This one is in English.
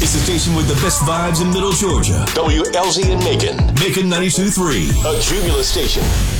It's the station with the best vibes in Middle Georgia. WLZ in Macon. Macon 92.3. A Cumulus station.